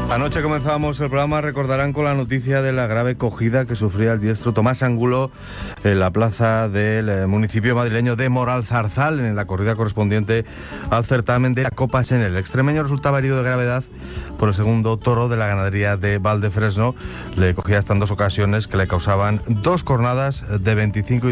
Anoche comenzábamos el programa, recordarán, con la noticia de la grave cogida que sufría el diestro Tomás Angulo en la plaza del municipio madrileño de Moralzarzal, en la corrida correspondiente al certamen de la Copa Senel. El extremeño resultaba herido de gravedad por el segundo toro de la ganadería de Valdefresno. Le cogía hasta en dos ocasiones que le causaban dos cornadas de 25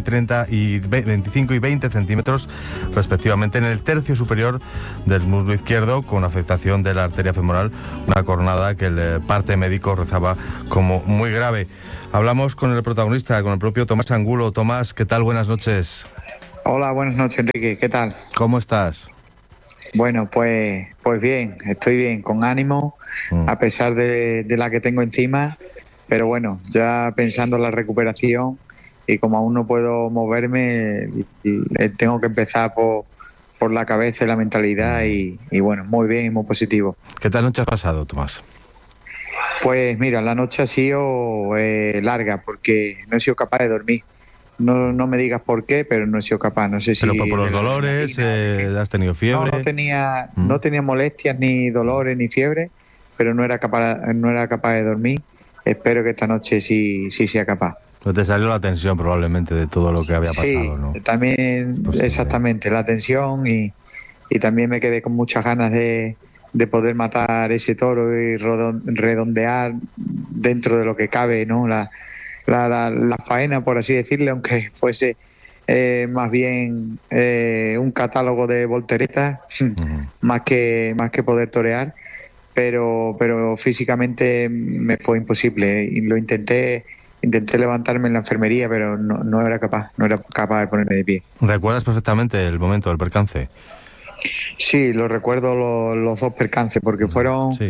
y 20 centímetros respectivamente en el tercio superior del muslo izquierdo, con afectación de la arteria femoral, una cornada que el parte médico rezaba como muy grave. Hablamos con el protagonista, con el propio Tomás Angulo. Tomás, ¿qué tal? Buenas noches. Hola, buenas noches, Enrique. ¿Qué tal? ¿Cómo estás? Bueno, pues bien, estoy bien, con ánimo, a pesar de la que tengo encima, pero bueno, ya pensando en la recuperación, y como aún no puedo moverme, tengo que empezar por la cabeza y la mentalidad, y bueno, muy bien y muy positivo. ¿Qué tal noche has pasado, Tomás? Pues mira, la noche ha sido larga, porque no he sido capaz de dormir. No me digas por qué, pero no he sido capaz. No sé si... ¿Pero por los dolores? ¿Has tenido fiebre? No tenía molestias, ni dolores, ni fiebre, pero no era capaz de dormir. Espero que esta noche sí sea capaz. Pues te salió la tensión probablemente de todo lo que había pasado, ¿no? Sí, también, exactamente, la tensión, y también me quedé con muchas ganas de poder matar ese toro y redondear dentro de lo que cabe, ¿no? La faena, por así decirle, aunque fuese más bien un catálogo de volteretas, más que poder torear, pero físicamente me fue imposible. Y lo intenté levantarme en la enfermería, pero no era capaz de ponerme de pie. ¿Recuerdas perfectamente el momento del percance? Sí, lo recuerdo, los dos percances, porque fueron... Sí.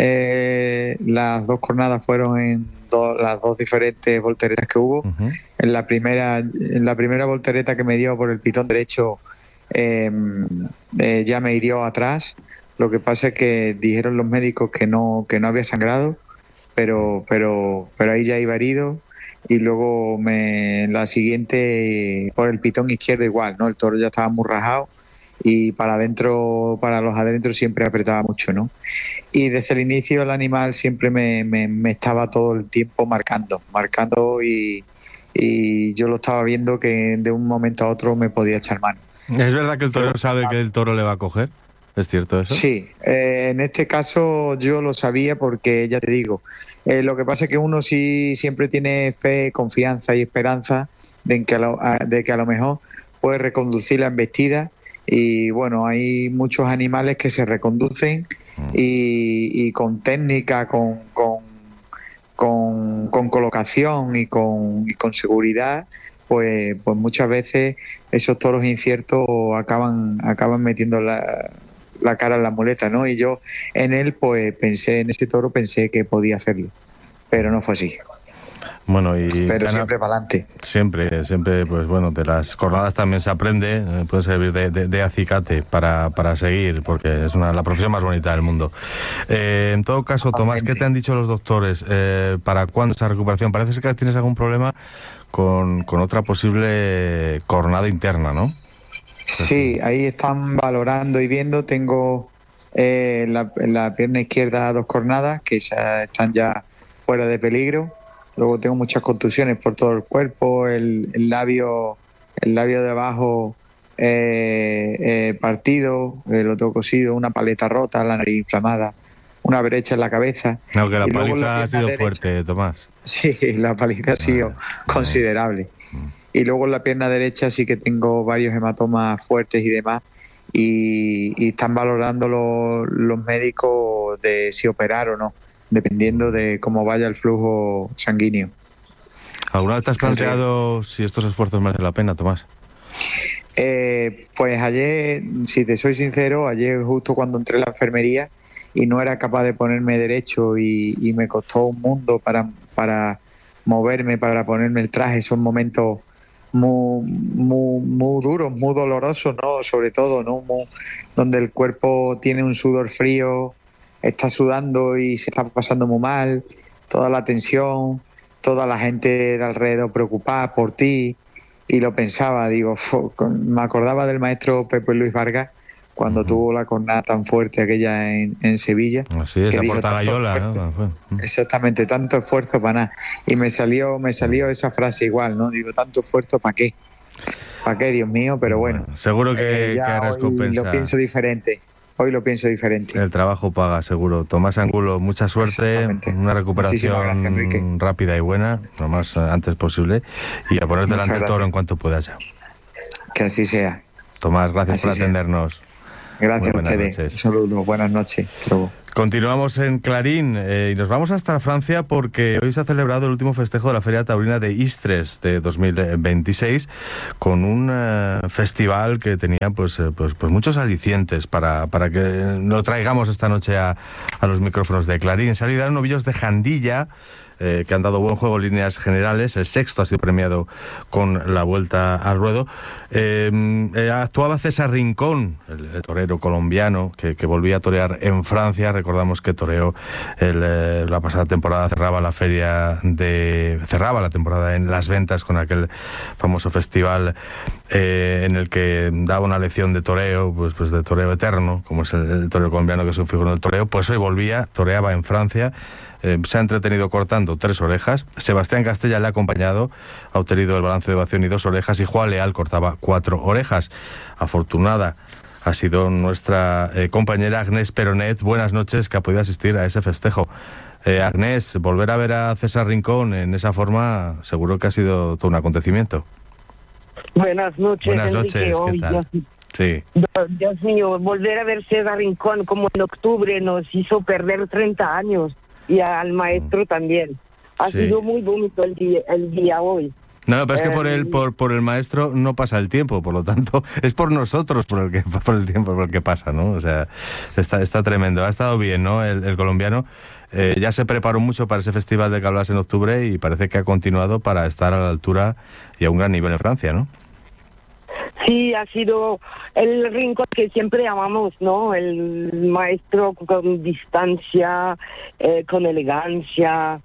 Las dos cornadas fueron en las dos diferentes volteretas que hubo. En la primera voltereta que me dio por el pitón derecho, ya me hirió atrás. Lo que pasa es que dijeron los médicos que no había sangrado, pero ahí ya iba herido. Y luego en la siguiente, por el pitón izquierdo igual, ¿no? El toro ya estaba muy rajado, y para los adentros siempre apretaba mucho, ¿no? Y desde el inicio el animal siempre me estaba todo el tiempo marcando, y yo lo estaba viendo que de un momento a otro me podía echar mano. ¿Es verdad que el torero sabe que el toro le va a coger? ¿Es cierto eso? Sí, en este caso yo lo sabía, porque ya te digo, lo que pasa es que uno sí siempre tiene fe, confianza y esperanza de que a lo mejor puede reconducir la embestida. Y bueno, hay muchos animales que se reconducen, y con técnica, con colocación y con seguridad, pues muchas veces esos toros inciertos acaban metiendo la cara en la muleta, ¿no? Y yo en ese toro pensé que podía hacerlo, pero no fue así. Bueno, pero siempre para adelante. Siempre, pues bueno, de las cornadas también se aprende, puede servir de acicate para seguir, porque es la profesión más bonita del mundo. En todo caso, Tomás, ¿qué te han dicho los doctores? ¿Para cuándo esa recuperación? Parece que tienes algún problema con otra posible cornada interna, ¿no? Sí, ahí están valorando y viendo. Tengo en la pierna izquierda dos cornadas que están ya fuera de peligro. Luego tengo muchas contusiones por todo el cuerpo, el labio de abajo partido, lo tengo cosido, una paleta rota, la nariz inflamada, una brecha en la cabeza. Aunque la paliza ha sido fuerte, Tomás. Sí, la paliza ha sido considerable. Y luego en la pierna derecha sí que tengo varios hematomas fuertes y demás, y están valorando los médicos de si operar o no, dependiendo de cómo vaya el flujo sanguíneo. ¿Alguna vez te has planteado si estos esfuerzos merecen la pena, Tomás? Pues ayer, si te soy sincero, ayer justo cuando entré a la enfermería y no era capaz de ponerme derecho, y me costó un mundo para moverme, para ponerme el traje. Son momentos muy duros, muy dolorosos, ¿no? Sobre todo, ¿no? Donde el cuerpo tiene un sudor frío, está sudando y se está pasando muy mal, toda la tensión, toda la gente de alrededor preocupada por ti. Y lo pensaba, digo, me acordaba del maestro Pepe Luis Vargas, cuando tuvo la cornada tan fuerte aquella en Sevilla. Así es, la Portagayola, ¿no? Exactamente, tanto esfuerzo para nada. Y me salió esa frase igual, ¿no? Digo, tanto esfuerzo ¿para qué? ¿Para qué, Dios mío? Pero bueno. Seguro que recompensa. Lo pienso diferente. Hoy lo pienso diferente. El trabajo paga, seguro. Tomás Angulo, mucha suerte, una recuperación rápida y buena, lo más antes posible, y a ponerte delante del toro en cuanto puedas ya. Que así sea. Tomás, gracias por atendernos. Gracias a ustedes. Un saludo, buenas noches. Chau. Continuamos en Clarín y nos vamos hasta Francia porque hoy se ha celebrado el último festejo de la Feria Taurina de Istres de 2026 con un festival que tenía pues muchos alicientes para que lo traigamos esta noche a los micrófonos de Clarín. Salieron novillos de Jandilla que han dado buen juego en líneas generales. El sexto ha sido premiado con la vuelta al ruedo. Actuaba César Rincón, el torero colombiano que volvía a torear en Francia. Recordamos que toreó la pasada temporada, cerraba la temporada en Las Ventas con aquel famoso festival en el que daba una lección de toreo, pues de toreo eterno, como es el torero colombiano, que es un figurón del toreo. Pues hoy toreaba en Francia. Se ha entretenido cortando 3 orejas. Sebastián Castella le ha acompañado, ha obtenido el balance de ovación y 2 orejas, y Juan Leal cortaba 4 orejas. Afortunada ha sido nuestra compañera Agnés Peronet. Buenas noches, que ha podido asistir a ese festejo. Agnés, volver a ver a César Rincón en esa forma seguro que ha sido todo un acontecimiento. Buenas noches, Buenas Enrique. noches, ¿qué tal? Sí. Dios mío, volver a ver César Rincón como en octubre nos hizo perder 30 años. Y al maestro también. Ha sido muy bonito el día hoy. No, pero es que por el maestro no pasa el tiempo, por lo tanto, es por nosotros por el tiempo por el que pasa, ¿no? O sea, está tremendo. Ha estado bien, ¿no? El colombiano ya se preparó mucho para ese festival de que hablas en octubre y parece que ha continuado para estar a la altura y a un gran nivel en Francia, ¿no? Sí, ha sido el Rincón que siempre amamos, ¿no? El maestro con distancia, con elegancia,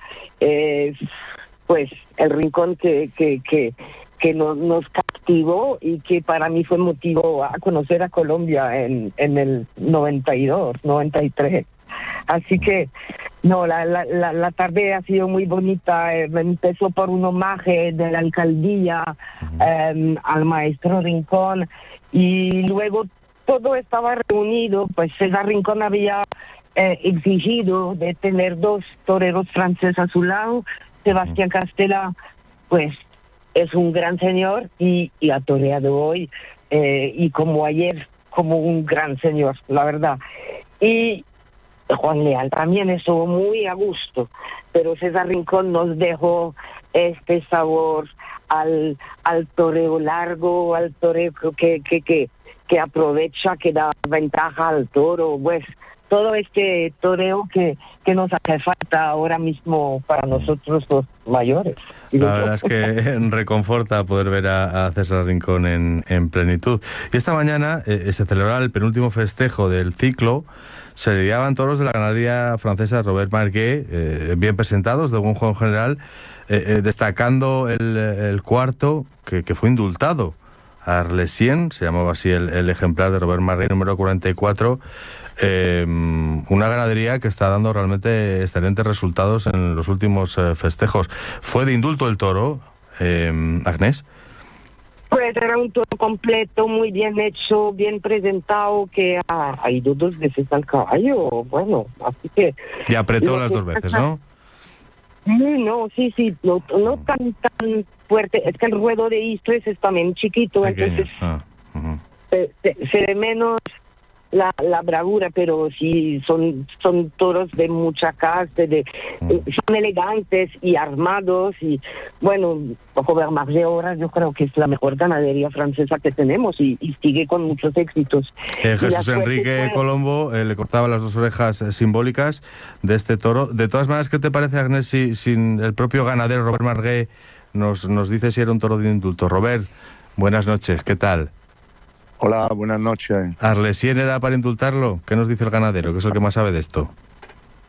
pues el Rincón que nos captivó y que para mí fue motivo a conocer a Colombia en el 92, 93. Así que, no, la tarde ha sido muy bonita. Empezó por un homenaje de la alcaldía al maestro Rincón, y luego todo estaba reunido. Pues César Rincón había exigido de tener 2 toreros franceses a su lado. Sebastián Castella, pues, es un gran señor y ha toreado hoy, y como ayer, como un gran señor, la verdad. Y Juan Leal también estuvo muy a gusto, pero César Rincón nos dejó este sabor al toreo largo, al toreo que aprovecha, que da ventaja al toro, pues todo este toreo que nos hace falta ahora mismo para nosotros los mayores. La verdad es que reconforta poder ver a César Rincón en plenitud. Y esta mañana se celebrará el penúltimo festejo del ciclo. Se lidiaban toros de la ganadería francesa Robert Marguet, bien presentados, de buen juego en general, destacando el cuarto que fue indultado. Arlesien, se llamaba así el ejemplar de Robert Marguet, número 44. Una ganadería que está dando realmente excelentes resultados en los últimos festejos. ¿Fue de indulto el toro, Agnés? Pues era un toro completo, muy bien hecho, bien presentado, que ha ido 2 veces al caballo. Bueno, así que... Y apretó las 2 veces, ¿no? No, sí, no tan fuerte. Es que el ruedo de Istres es también chiquito, pequeño. Entonces se ve menos la bravura, pero sí son toros de mucha caste, son elegantes y armados, y bueno, Robert Marguet ahora yo creo que es la mejor ganadería francesa que tenemos y sigue con muchos éxitos. Jesús Enrique Colombo le cortaba las 2 orejas simbólicas de este toro. De todas maneras, ¿qué te parece, Agnés, si el propio ganadero Robert Marguet nos dice si era un toro de indulto? Robert, buenas noches, ¿qué tal? Hola, buenas noches. ¿Arlesien era para indultarlo? ¿Qué nos dice el ganadero, que es el que más sabe de esto?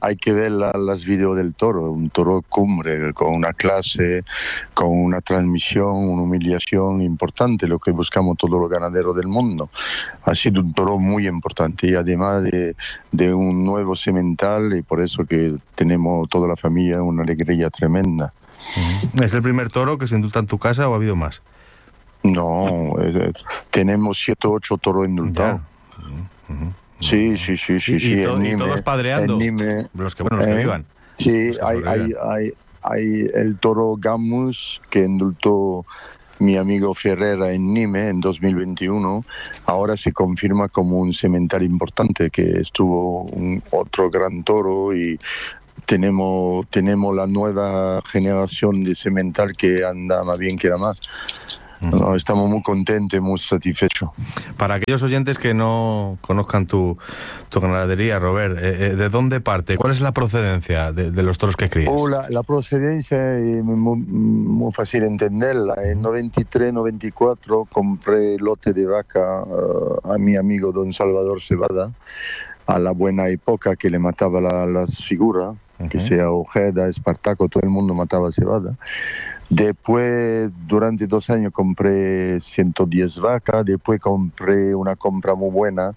hay que ver las videos del toro, un toro cumbre, con una clase, con una transmisión, una humillación importante, lo que buscamos todos los ganaderos del mundo. Ha sido un toro muy importante y además de un nuevo semental, y por eso que tenemos toda la familia una alegría tremenda. ¿Es el primer toro que se indulta en tu casa o ha habido más? No, tenemos 7 o 8 toros indultados. Sí. Y todos padreando, los que vivan. Sí, hay el toro Gamus que indultó mi amigo Ferrera en Nîmes en 2021. Ahora se confirma como un semental importante, que estuvo otro gran toro, y tenemos la nueva generación de semental que anda más bien que la más. No, estamos muy contentos, muy satisfechos. Para aquellos oyentes que no conozcan tu ganadería, Robert, ¿de dónde parte? ¿Cuál es la procedencia de los toros que crías? La procedencia es muy fácil entenderla. En 93-94 compré lote de vaca a mi amigo don Salvador Cebada, a la buena época que le mataba las figuras, que sea Ojeda, Espartaco, todo el mundo mataba cebada. Después, durante 2 años, compré 110 vacas. Después compré una compra muy buena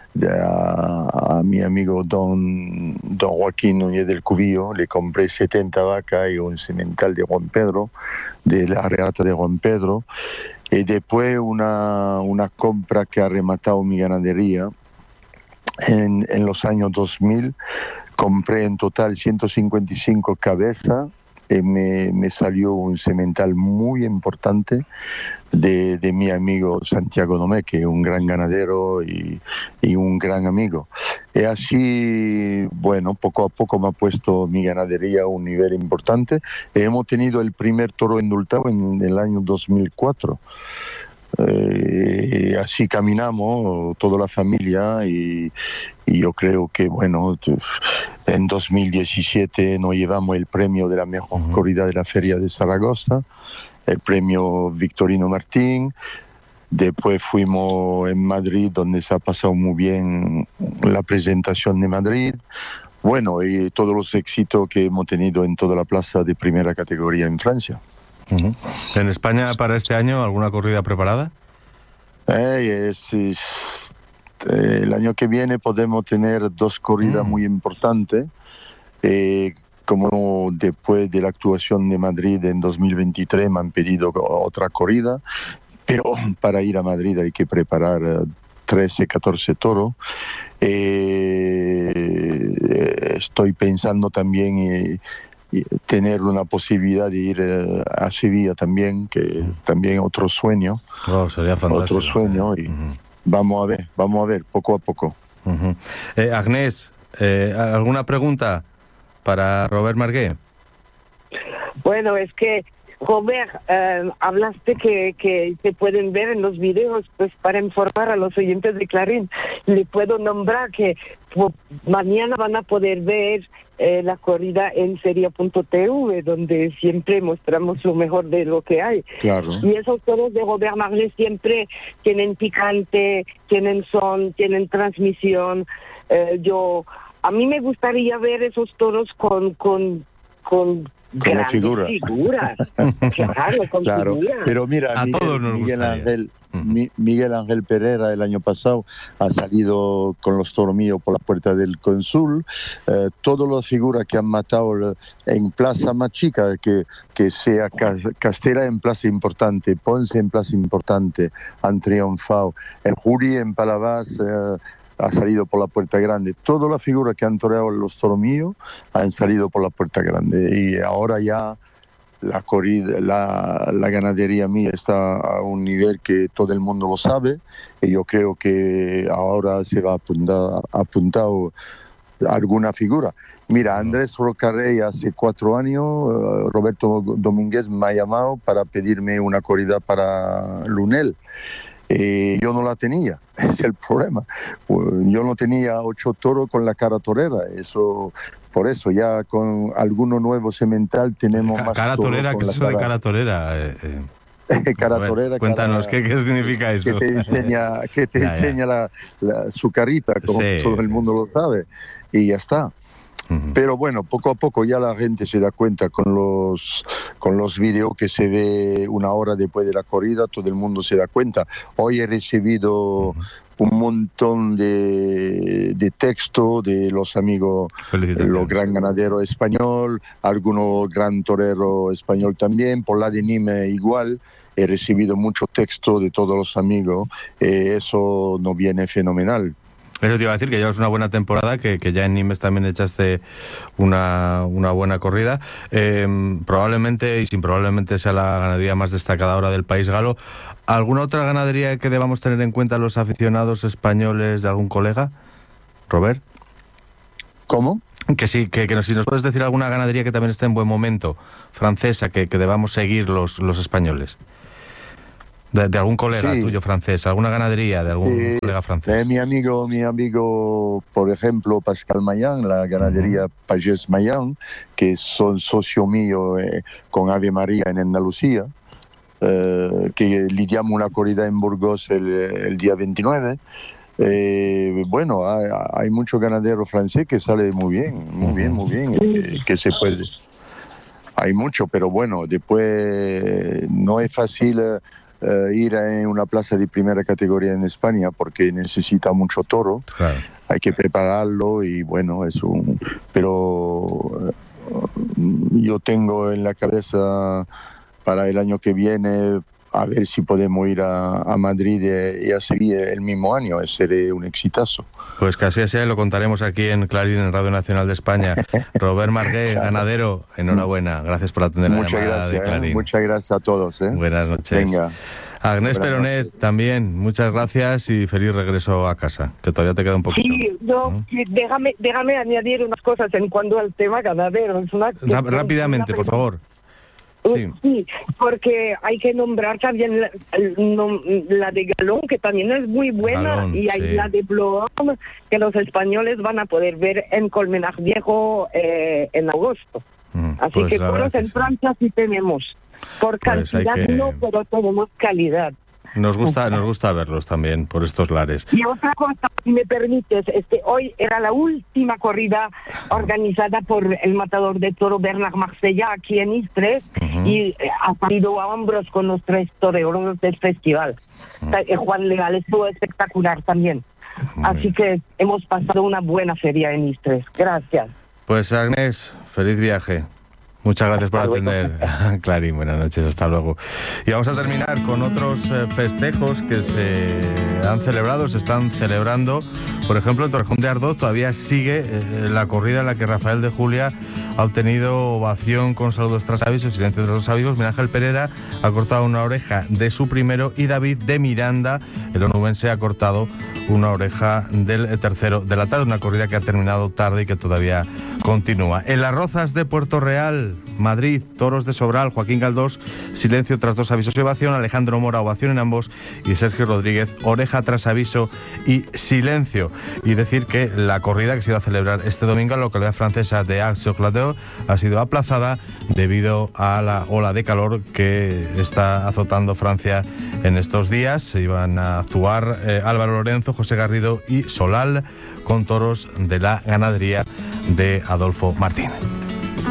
a mi amigo don Joaquín Núñez del Cubillo. Le compré 70 vacas y un semental de Juan Pedro, de la reata de Juan Pedro. Y después una compra que ha rematado mi ganadería. En los años 2000 compré en total 155 cabezas. Me salió un semental muy importante de mi amigo Santiago Domé, que es un gran ganadero y un gran amigo. Y así, bueno, poco a poco me ha puesto mi ganadería a un nivel importante. Hemos tenido el primer toro indultado en el año 2004. Así caminamos toda la familia y yo creo que bueno, en 2017 nos llevamos el premio de la mejor corrida de la Feria de Zaragoza, el premio Victorino Martín. Después fuimos en Madrid, donde se ha pasado muy bien la presentación de Madrid. Bueno, y todos los éxitos que hemos tenido en toda la plaza de primera categoría en Francia. ¿En España para este año alguna corrida preparada? El año que viene podemos tener 2 corridas muy importantes. Como después de la actuación de Madrid en 2023 me han pedido otra corrida, pero para ir a Madrid hay que preparar 13, 14 toros. Estoy pensando también tener una posibilidad de ir a Sevilla también, que también otro sueño. Sería fantástico. Otro sueño y vamos a ver, poco a poco. Agnès, ¿alguna pregunta para Robert Margué? Bueno, es que Robert, hablaste que se pueden ver en los videos, pues para informar a los oyentes de Clarín, le puedo nombrar que mañana van a poder ver la corrida en seria.tv, donde siempre mostramos lo mejor de lo que hay. Claro. Y esos toros de Robert Margué siempre tienen picante, tienen son, tienen transmisión. A mí me gustaría ver esos toros con grandes figuras. Claro, con claro. figuras. Pero mira, Miguel Ángel Pereira el año pasado ha salido con los toros míos por la puerta del Cónsul. Todas las figuras que han matado en plaza más chica, que sea Castela en plaza importante, Ponce en plaza importante, han triunfado. El Jury en Palavas ha salido por la puerta grande. Todas las figuras que han toreado los toros míos han salido por la puerta grande. Y ahora ya la corrida, la ganadería mía está a un nivel que todo el mundo lo sabe. Y yo creo que ahora se va a apuntar alguna figura. Mira, Andrés Rocarrey hace 4 años, Roberto Domínguez me ha llamado para pedirme una corrida para Lunel. Yo no la tenía, es el problema. Yo no tenía 8 toros con la cara torera. Por eso ya con alguno nuevo semental tenemos más cara torera. ¿Qué es eso de cara torera? Cara torera. Cuéntanos, ¿qué significa eso? Que te enseña su carita, como todo el mundo lo sabe. Y ya está. Pero bueno, poco a poco ya la gente se da cuenta con los vídeos que se ve una hora después de la corrida, todo el mundo se da cuenta. Hoy he recibido un montón de texto de los amigos, los gran ganadero español, algunos gran torero español también, por la de Nîmes igual. He recibido mucho texto de todos los amigos, eso nos viene fenomenal. Eso te iba a decir, que llevas una buena temporada, que ya en Nîmes también echaste una buena corrida. Probablemente, y sin probablemente, sea la ganadería más destacada ahora del país galo. ¿Alguna otra ganadería que debamos tener en cuenta los aficionados españoles de algún colega? Robert. ¿Cómo? Que sí, si nos puedes decir alguna ganadería que también esté en buen momento, francesa, que debamos seguir los españoles. De algún colega tuyo francés, alguna ganadería de algún colega francés. Mi amigo, por ejemplo, Pascal Mayan, la ganadería Pagés Mayan, que son socio mío con Ave María en Andalucía, que lidiamos una corrida en Burgos el día 29. Bueno, hay mucho ganadero francés que sale muy bien, que se puede. Hay mucho, pero bueno, después no es fácil ir a una plaza de primera categoría en España porque necesita mucho toro, claro. Hay que prepararlo y bueno, pero yo tengo en la cabeza para el año que viene a ver si podemos ir a Madrid y a Sevilla el mismo año. Sería un exitazo. Pues que así sea, lo contaremos aquí en Clarín, en Radio Nacional de España. Robert Margué, ganadero, enhorabuena. Gracias por atender la llamada de Clarín. Muchas gracias a todos. Buenas noches. Venga. Agnés Peronet, también, muchas gracias y feliz regreso a casa, que todavía te queda un poquito. Sí, déjame añadir unas cosas en cuanto al tema ganadero. Rápidamente, por favor. Sí, porque hay que nombrar también la de Galón, que también es muy buena, Galón, y hay la de Bloom, que los españoles van a poder ver en Colmenar Viejo en agosto. Así pues que toros en Francia sí tenemos. Por cantidad no, pero tenemos calidad. Nos gusta verlos también por estos lares. Y otra cosa, si me permites, hoy era la última corrida organizada por el matador de toro Bernard Marsella aquí en Istres, y ha salido a hombros con los 3 toreros del festival. Juan Leal estuvo espectacular también. Así que hemos pasado una buena feria en Istres. Gracias. Pues Agnés, feliz viaje. Muchas gracias por atender, Clarín. Buenas noches, hasta luego. Y vamos a terminar con otros festejos que se están celebrando. Por ejemplo, en Torrejón de Ardoz todavía sigue la corrida en la que Rafael de Julia ha obtenido ovación con saludos tras avisos, silencio de los avisos. Miguel Ángel Pereira ha cortado una oreja de su primero y David de Miranda, el onubense, ha cortado una oreja del tercero de la tarde. Una corrida que ha terminado tarde y que todavía continúa. En Las Rozas de Puerto Real, Madrid, toros de Sobral, Joaquín Galdós, silencio tras 2 avisos y ovación. Alejandro Mora, ovación en ambos. Y Sergio Rodríguez, oreja tras aviso y silencio. Y decir que la corrida que se iba a celebrar este domingo en la localidad francesa de Aix-sur-Glâne ha sido aplazada debido a la ola de calor que está azotando Francia en estos días. Se iban a actuar Álvaro Lorenzo, José Garrido y Solal con toros de la ganadería de Adolfo Martín.